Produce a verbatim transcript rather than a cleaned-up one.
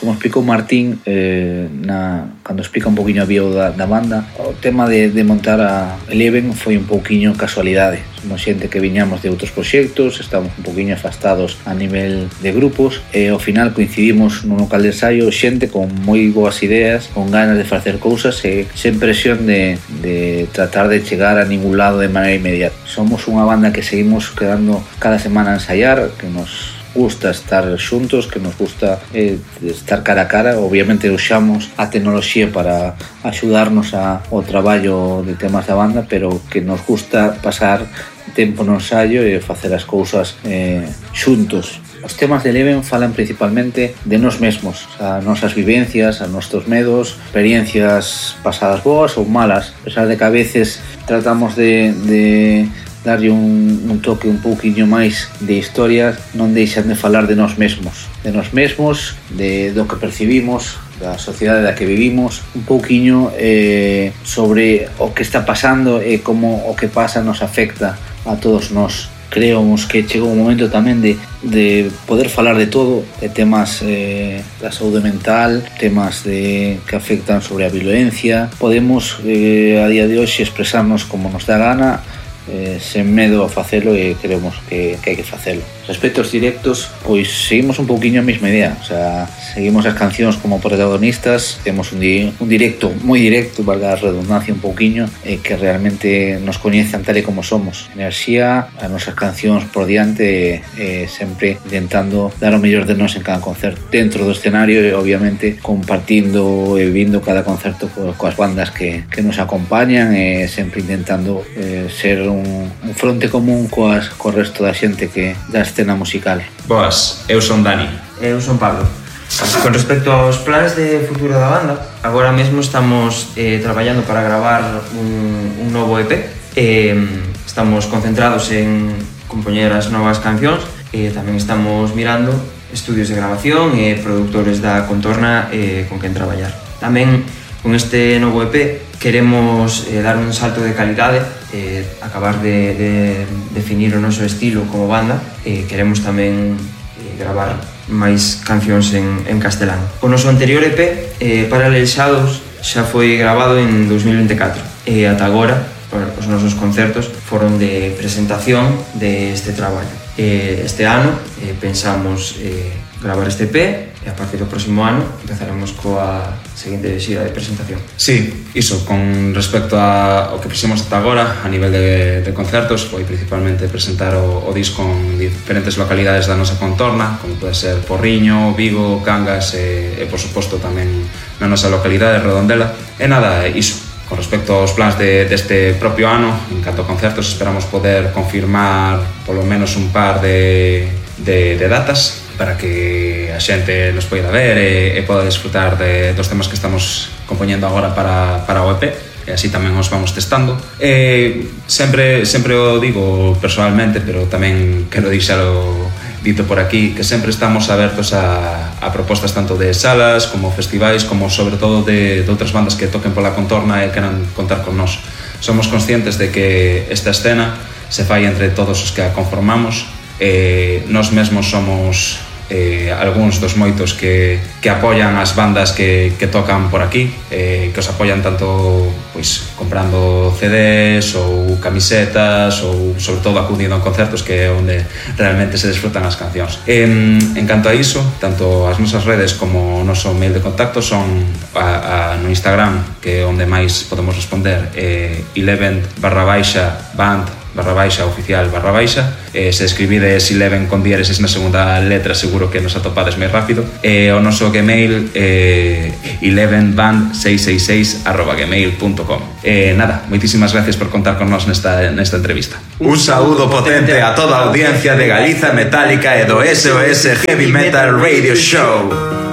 como explicou Martín eh, na, cando explica un poquinho a bio da, da banda, o tema de, de montar a Eleven foi un pouquiño casualidade. Somos xente que viñamos de outros proxectos, estamos un poquinho afastados a nivel de grupos e ao final coincidimos nun local de ensaio, xente con moi boas ideas, con ganas de facer cousas e sen presión de, de tratar de chegar a ningún lado de maneira inmediata. Somos unha banda que seguimos quedando cada semana a ensaiar, que nos gusta estar xuntos, que nos gusta eh, estar cara a cara. Obviamente usamos a tecnoloxía para axudarnos a, ao traballo de temas da banda, pero que nos gusta pasar tempo no ensaio e facer as cousas eh, xuntos. Os temas de Eleven falan principalmente de nós mesmos, as nosas vivencias, os nosos medos, experiencias pasadas boas ou malas, a pesar de que a veces tratamos de, de darlle un, un toque un pouquiño máis de historia, non deixan de falar de nós mesmos, de nós mesmos, de do que percibimos, da sociedade da que vivimos, un pouquiño eh, sobre o que está pasando e como o que pasa nos afecta a todos nós. Creemos que chegou un momento tamén de, de poder falar de todo, de temas eh, da saúde mental, temas de, que afectan sobre a violencia. Podemos eh, a día de hoxe expresarnos como nos dá gana, eh, sen medo a facelo e creemos que, que hai que facelo. Respecto aos directos, pois seguimos un pouquiño a mesma idea, o sea, seguimos as cancións como protagonistas, temos un, di un directo moi directo, valga a redundancia un pouquiño, e que realmente nos coñezan tal e como somos. Enerxía, as nosas cancións por diante, e, e sempre intentando dar o mellor de nós en cada concerto, dentro do escenario e obviamente compartindo e vivindo cada concerto co, coas bandas que, que nos acompañan e sempre intentando eh, ser un, un fronte común coas, co resto da xente que da escena musical. Boas, eu son Dani. Eu son Pablo. Con respecto aos planes de futuro da banda, agora mesmo estamos eh, traballando para gravar un, un novo E P. Eh, estamos concentrados en compoñer as novas cancións e tamén estamos mirando estudios de grabación e productores da contorna eh, con quen traballar. Tamén con este novo E P queremos eh, dar un salto de calidade, eh, acabar de, de definir o noso estilo como banda e queremos tamén eh, gravar máis cancións en, en castelán. O noso anterior E P, eh, Parallel Shadows, xa foi grabado en dos mil vinte e catro e ata agora os nosos concertos foron de presentación deste traballo. Eh, este ano eh, pensamos eh, gravar este E P e a partir do próximo ano empezaremos coa seguinte xira de presentación. Sí, iso, con respecto a, ao que fixemos ata agora a nivel de, de concertos, foi principalmente presentar o, o disco en diferentes localidades da nosa contorna, como pode ser Porriño, Vigo, Cangas e, e por suposto tamén na nosa localidade Redondela. E nada, iso. Con respecto aos plans de, deste propio ano, en canto a concertos, esperamos poder confirmar polo menos un par de, de, de datas para que a xente nos poida ver e, e poda disfrutar de, dos temas que estamos compoñendo agora para, para o E P, e así tamén os vamos testando. E sempre, sempre o digo personalmente, pero tamén quero deixalo dito por aquí, que sempre estamos abertos a, a propostas tanto de salas como festivais, como sobre todo de, de outras bandas que toquen pola contorna e queran contar con nós. Somos conscientes de que esta escena se fai entre todos os que a conformamos e nós mesmos somos eh, algúns dos moitos que, que apoian as bandas que, que tocan por aquí, eh, que os apoian tanto pois, comprando C Ds ou camisetas ou sobre todo acudindo a concertos, que é onde realmente se desfrutan as cancións. En, en canto a iso, tanto as nosas redes como o noso mail de contacto son a, a, no Instagram, que é onde máis podemos responder, eh, eleven barra baixa band barra baixa oficial barra baixa, eh, se escribides eleven con diéresis na segunda letra seguro que nos atopades máis rápido, e eh, o noso Gmail eh, eleven band seiscientos sesenta e seis arroba gmail punto com. Eh, nada, moitísimas gracias por contar con nós nesta, nesta entrevista. Un saúdo potente a toda a audiencia de Galiza Metálica e do S O S Heavy Metal Radio Show.